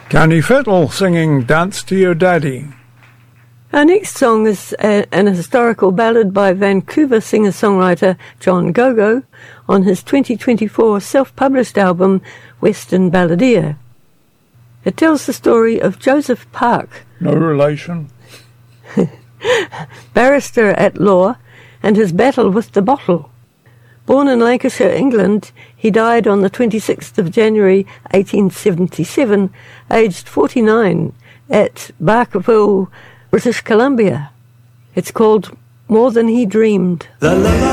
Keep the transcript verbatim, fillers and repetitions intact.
Connie Fittle singing Dance to Your Daddy. Our next song is a, an historical ballad by Vancouver singer-songwriter John Gogo on his twenty twenty-four self-published album Western Balladeer. It tells the story of Joseph Park, no relation, barrister at law, and his battle with the bottle. Born in Lancashire, England, he died on the twenty-sixth of January eighteen seventy-seven, aged forty-nine, at Barkerville, British Columbia. It's called More Than He Dreamed.